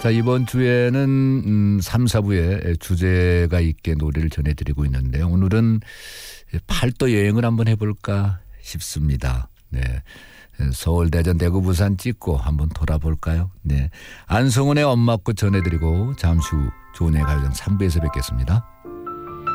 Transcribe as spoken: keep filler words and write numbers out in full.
자, 이번 주에는 음, 삼, 사 부에 주제가 있게 노래를 전해드리고 있는데 오늘은 팔도 여행을 한번 해볼까 싶습니다. 네. 서울, 대전, 대구, 부산 찍고 한번 돌아볼까요? 네. 안성훈의 엄마 꽃 전해드리고 잠시 후 조은의 가요장 삼 부에서 뵙겠습니다.